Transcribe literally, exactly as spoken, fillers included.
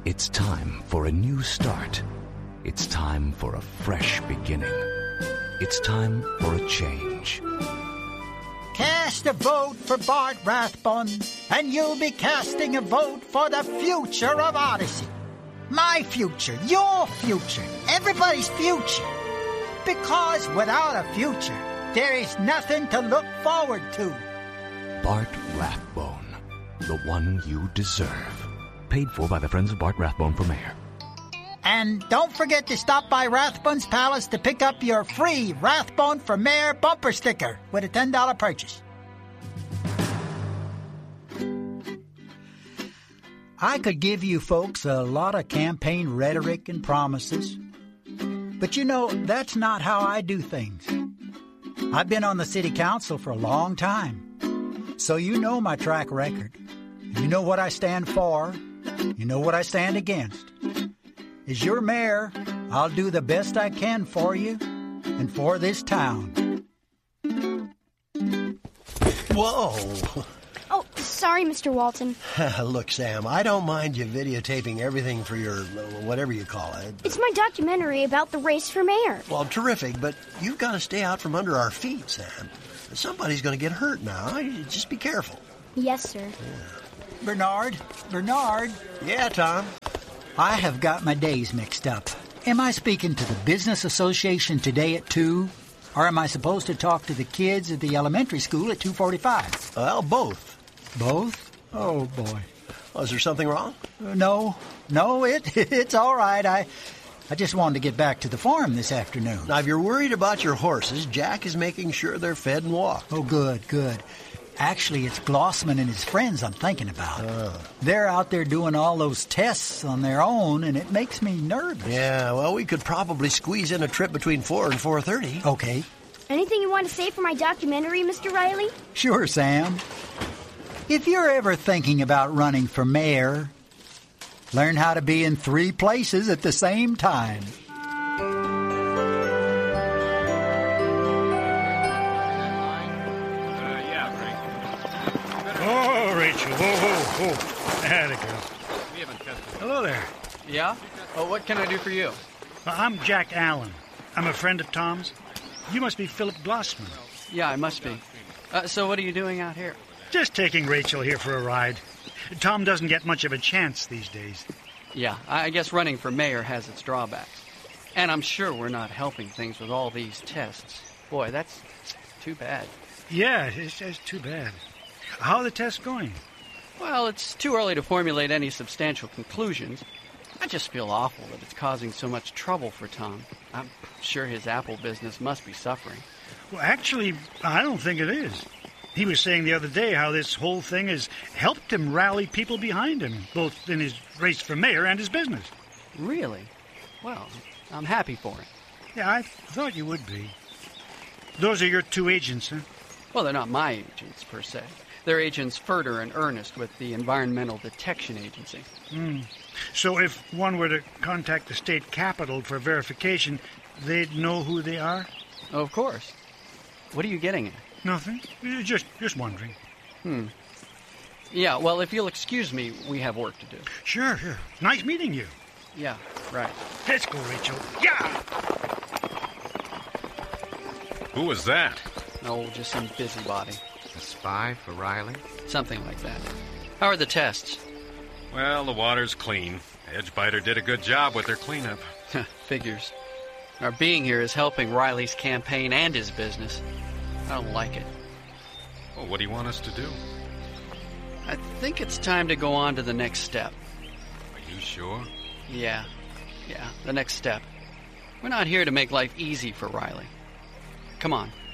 It's time for a new start. It's time for a fresh beginning. It's time for a change. Cast a vote for Bart Rathbun, and you'll be casting a vote for the future of Odyssey. My future, your future, everybody's future. Because without a future, there is nothing to look forward to. Bart Rathbone, the one you deserve. Paid for by the Friends of Bart Rathbone for Mayor. And don't forget to stop by Rathbun's Palace to pick up your free Rathbone for Mayor bumper sticker with a ten dollars purchase. I could give you folks a lot of campaign rhetoric and promises. But you know, that's not how I do things. I've been on the city council for a long time. So you know my track record. You know what I stand for. You know what I stand against. As your mayor, I'll do the best I can for you and for this town. Whoa. Oh, sorry, Mister Walton. Look, Sam, I don't mind you videotaping everything for your, whatever you call it. It's my documentary about the race for mayor. Well, terrific, but you've got to stay out from under our feet, Sam. Somebody's going to get hurt now. Just be careful. Yes, sir. Yeah. Bernard, Bernard. Yeah, Tom? I have got my days mixed up. Am I speaking to the Business Association today at two? Or am I supposed to talk to the kids at the elementary school at two forty-five? Well, both. Both? Oh, boy. Oh, is there something wrong? Uh, no. No, it it's all right. I I just wanted to get back to the farm this afternoon. Now, if you're worried about your horses, Jack is making sure they're fed and walked. Oh, good, good. Actually, it's Glossman and his friends I'm thinking about. Oh. They're out there doing all those tests on their own, and it makes me nervous. Yeah, well, we could probably squeeze in a trip between four and four thirty. Okay. Anything you want to say for my documentary, Mister Riley? Sure, Sam. If you're ever thinking about running for mayor, learn how to be in three places at the same time. Oh, Rachel. Whoa, whoa, whoa. Atta girl. Hello there. Yeah? Oh, what can I do for you? Uh, I'm Jack Allen. I'm a friend of Tom's. You must be Philip Glossman. Yeah, I must be. Uh, so what are you doing out here? Just taking Rachel here for a ride. Tom doesn't get much of a chance these days. Yeah, I guess running for mayor has its drawbacks. And I'm sure we're not helping things with all these tests. Boy, that's too bad. Yeah, it's, it's too bad. How are the tests going? Well, it's too early to formulate any substantial conclusions. I just feel awful that it's causing so much trouble for Tom. I'm sure his apple business must be suffering. Well, actually, I don't think it is. He was saying the other day how this whole thing has helped him rally people behind him, both in his race for mayor and his business. Really? Well, I'm happy for him. Yeah, I thought you would be. Those are your two agents, huh? Well, they're not my agents, per se. They're agents Furter and Ernest with the Environmental Detection Agency. Mm. So if one were to contact the state capitol for verification, they'd know who they are? Oh, of course. What are you getting at? Nothing. Just just wondering. Hmm. Yeah, well, if you'll excuse me, we have work to do. Sure, sure. Nice meeting you. Yeah, right. Let's go, Rachel. Yeah! Who was that? Oh, just some busybody. A spy for Riley? Something like that. How are the tests? Well, the water's clean. Edgebiter did a good job with their cleanup. Figures. Our being here is helping Riley's campaign and his business. I don't like it. Well, what do you want us to do? I think it's time to go on to the next step. Are you sure? Yeah. Yeah, the next step. We're not here to make life easy for Riley. Come on.